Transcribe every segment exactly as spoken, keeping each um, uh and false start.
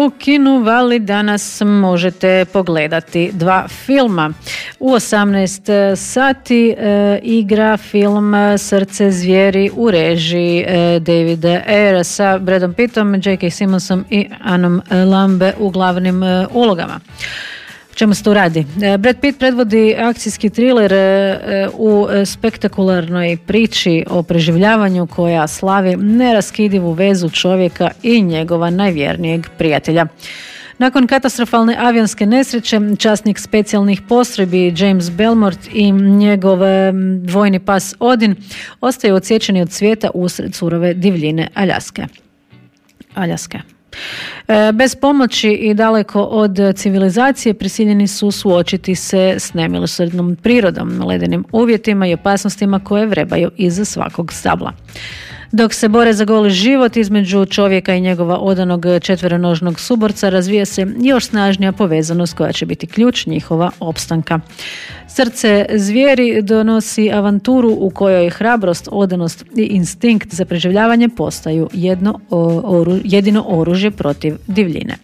u kinu, ali danas možete pogledati dva filma. U osamnaest sati e, igra film Srce zvijeri u režiji e, Davida Ayera sa Bradom Pittom, J K. Simmonsom i Annom Lambe u glavnim e, ulogama. O čemu se tu radi? Brad Pitt predvodi akcijski thriller u spektakularnoj priči o preživljavanju koja slavi neraskidivu vezu čovjeka i njegova najvjernijeg prijatelja. Nakon katastrofalne avionske nesreće, časnik specijalnih postrojbi James Belmont i njegov vojni pas Odin ostaju odsječeni od svijeta usred surove divljine Aljaske. Aljaske. Bez pomoći i daleko od civilizacije prisiljeni su suočiti se s nemilosrdnom prirodom, ledenim uvjetima i opasnostima koje vrebaju iza svakog stabla. Dok se bore za goli život između čovjeka i njegova odanog četveronožnog suborca, razvija se još snažnija povezanost koja će biti ključ njihova opstanka. Srce zvijeri donosi avanturu u kojoj hrabrost, odanost i instinkt za preživljavanje postaju jedno, oru, jedino oružje protiv divljine.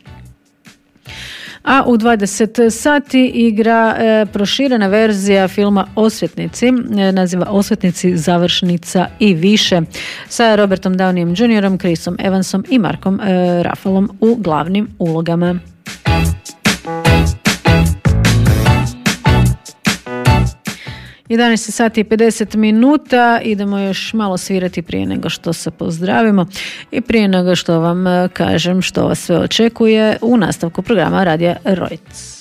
A u dvadeset sati igra e, proširena verzija filma Osvetnici, e, naziva Osvetnici završnica i više, sa Robertom Downeyem juniorom, Chrisom Evansom i Markom e, Ruffalom u glavnim ulogama. jedanaest sati i pedeset minuta, idemo još malo svirati prije nego što se pozdravimo i prije nego što vam kažem što vas sve očekuje u nastavku programa Radija Reuters.